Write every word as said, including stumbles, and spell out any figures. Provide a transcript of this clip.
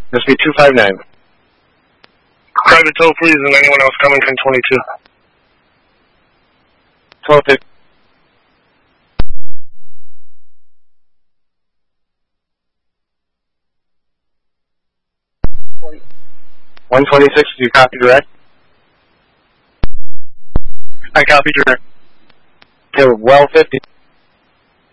S B two five nine. Private tow, please, and anyone else coming from twenty-two. twelve fifty. one twenty-six, do you copy direct? I copy direct. Okay, well fifty.